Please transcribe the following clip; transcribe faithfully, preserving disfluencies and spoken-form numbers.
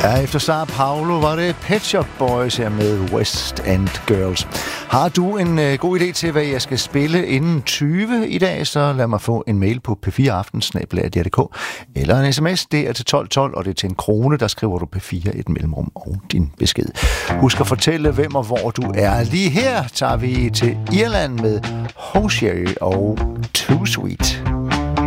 Ja, efter Sao Paulo var det Pet Shop Boys her med West End Girls. Har du en uh, god idé til, hvad jeg skal spille inden tyve i dag, så lad mig få en mail på p fire aften snabel-a d r punktum d k eller en sms, det er til tolv tolv, og det er til en krone, der skriver du P fire et mellemrum og din besked. Husk at fortælle, hvem og hvor du er. Lige her tager vi til Irland med Hosier og Too Sweet.